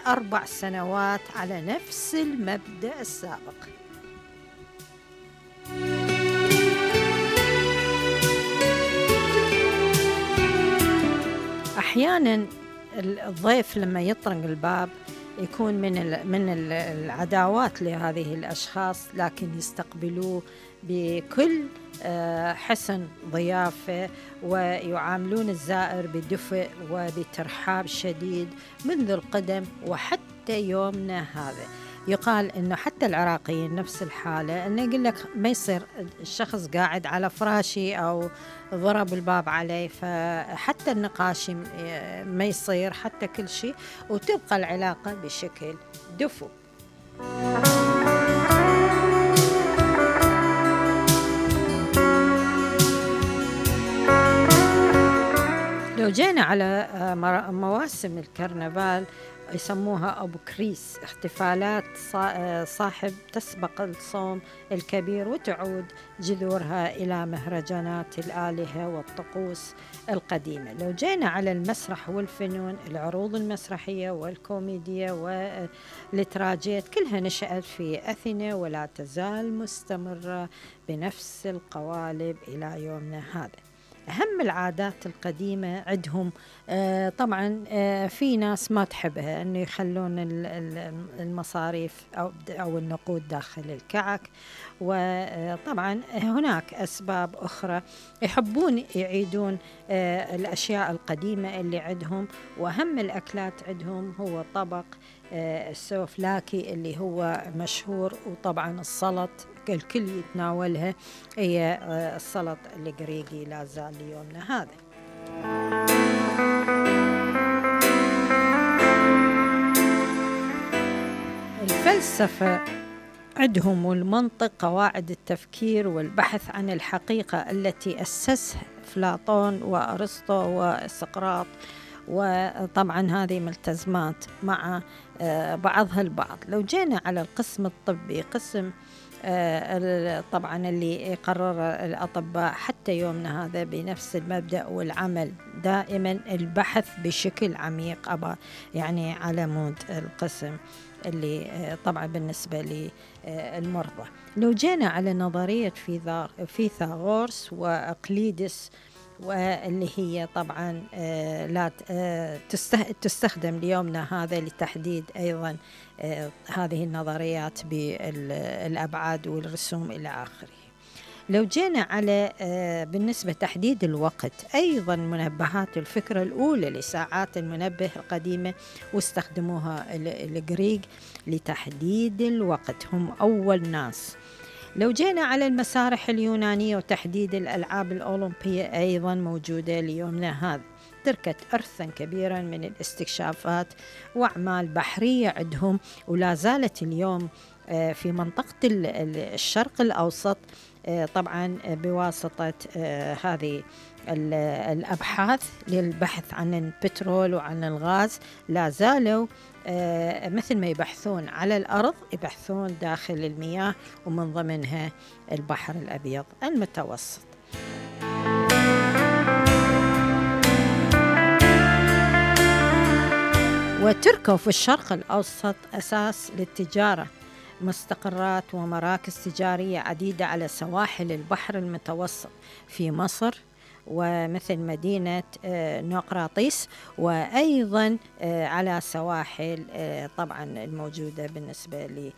4 سنوات على نفس المبدأ السابق. أحياناً الضيف لما يطرق الباب يكون من العداوات لهذه الأشخاص، لكن يستقبلوه بكل حسن ضيافة، ويعاملون الزائر بدفء وبترحاب شديد منذ القدم وحتى يومنا هذا. يقال إنه حتى العراقيين نفس الحالة، إنه يقول لك ما يصير الشخص قاعد على فراشي أو ضرب الباب عليه، فحتى النقاشي ما يصير، حتى كل شيء، وتبقى العلاقة بشكل دفء. لو جينا على مواسم الكرنفال يسموها أبو كريس، احتفالات صاحب تسبق الصوم الكبير وتعود جذورها إلى مهرجانات الآلهة والطقوس القديمة. لو جينا على المسرح والفنون، العروض المسرحية والكوميديا والتراجيد كلها نشأت في أثينا ولا تزال مستمرة بنفس القوالب إلى يومنا هذا. أهم العادات القديمة عندهم طبعا في ناس ما تحبها، أنه يخلون المصاريف أو النقود داخل الكعك، وطبعا هناك أسباب أخرى يحبون يعيدون الأشياء القديمة اللي عندهم. وأهم الأكلات عندهم هو طبق السوفلاكي اللي هو مشهور، وطبعا السلط الكل يتناولها، هي السلط الغريقي لا زال ليومنا هذا. الفلسفة عندهم والمنطق، قواعد التفكير والبحث عن الحقيقة التي أسسها أفلاطون وأرسطو وسقراط، وطبعا هذه ملتزمات مع بعضها البعض. لو جينا على القسم الطبي، قسم طبعا اللي يقرر الأطباء حتى يومنا هذا بنفس المبدأ والعمل دائما البحث بشكل عميق، يعني على مود القسم اللي طبعا بالنسبة للمرضى. لو جينا على نظرية فيثاغورس وأقليدس، واللي هي طبعا لا تستخدم ليومنا هذا لتحديد أيضا هذه النظريات بالأبعاد والرسوم إلى آخره. لو جينا على بالنسبة تحديد الوقت، أيضا منبهات الفكرة الأولى لساعات المنبه القديمة واستخدموها الغريق لتحديد الوقت، هم أول ناس. لو جينا على المسارح اليونانية وتحديد الألعاب الأولمبية أيضا موجودة ليومنا هذا، تركت إرثا كبيرا من الاستكشافات وأعمال بحرية عندهم، ولا زالت اليوم في منطقة الشرق الأوسط طبعا بواسطة هذه الأبحاث للبحث عن البترول وعن الغاز، لا زالوا مثل ما يبحثون على الأرض يبحثون داخل المياه، ومن ضمنها البحر الأبيض المتوسط. وتركوا في الشرق الأوسط أساس للتجارة، مستقرات ومراكز تجارية عديدة على سواحل البحر المتوسط في مصر، ومثل مدينة نقراطيس، وأيضا على سواحل طبعا الموجودة بالنسبة لي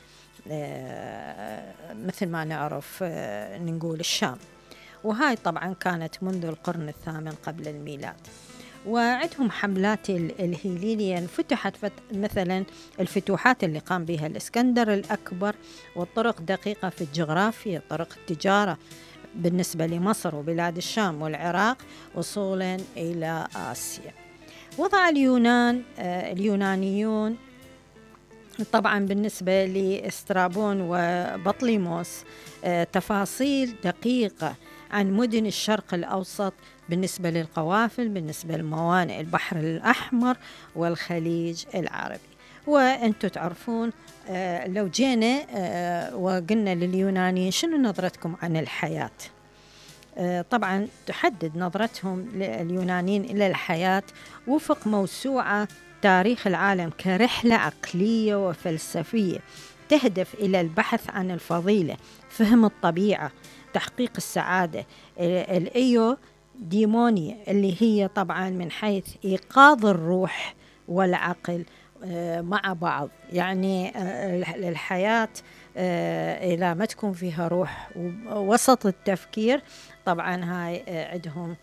مثل ما نعرف نقول الشام، وهاي طبعا كانت منذ القرن الثامن قبل الميلاد. وعندهم حملات الهيلينية، فتحت مثلا الفتوحات اللي قام بها الإسكندر الأكبر، والطرق دقيقة في الجغرافيا، طرق التجارة بالنسبة لمصر وبلاد الشام والعراق وصولا إلى آسيا. وضع اليونانيون طبعا بالنسبة لإسترابون وبطليموس تفاصيل دقيقة عن مدن الشرق الأوسط بالنسبة للقوافل، بالنسبة لموانئ البحر الأحمر والخليج العربي. وأنتم تعرفون لو جينا وقلنا لليونانيين شنو نظرتكم عن الحياة، طبعا تحدد نظرتهم لليونانيين إلى الحياة وفق موسوعة تاريخ العالم كرحلة عقلية وفلسفية تهدف إلى البحث عن الفضيلة، فهم الطبيعة، تحقيق السعادة. الإيو ديمونيا اللي هي طبعا من حيث إيقاظ الروح والعقل مع بعض. يعني الحياة إذا ما تكون فيها روح وسط التفكير، طبعا هاي عندهم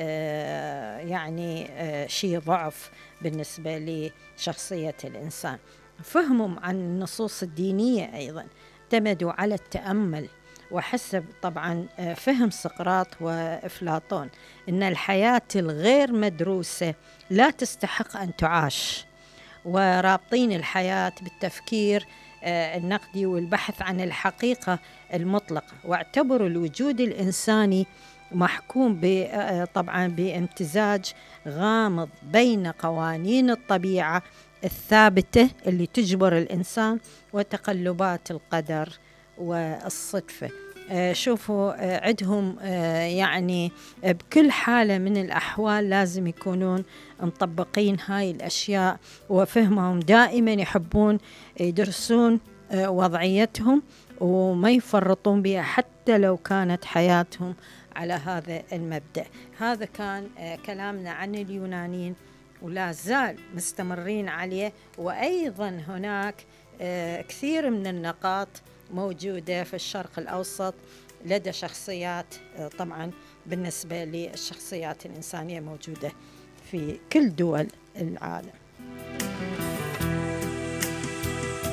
يعني شيء ضعف بالنسبة لشخصية الإنسان. فهمهم عن النصوص الدينية أيضا اعتمدوا على التأمل، وحسب طبعا فهم سقراط وأفلاطون إن الحياة الغير مدروسة لا تستحق أن تعاش، ورابطين الحياة بالتفكير النقدي والبحث عن الحقيقة المطلقة. واعتبروا الوجود الإنساني محكوم طبعا بامتزاج غامض بين قوانين الطبيعة الثابتة اللي تجبر الإنسان وتقلبات القدر والصدفة. شوفوا عندهم يعني بكل حالة من الأحوال لازم يكونون مطبقين هاي الأشياء، وفهمهم دائما يحبون يدرسون وضعيتهم وما يفرطون بها حتى لو كانت حياتهم على هذا المبدأ. هذا كان كلامنا عن اليونانيين، ولا زال مستمرين عليه. وأيضا هناك كثير من النقاط موجودة في الشرق الأوسط لدى شخصيات، طبعا بالنسبة للشخصيات الإنسانية موجودة في كل دول العالم.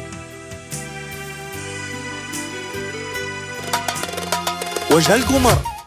وجه القمر.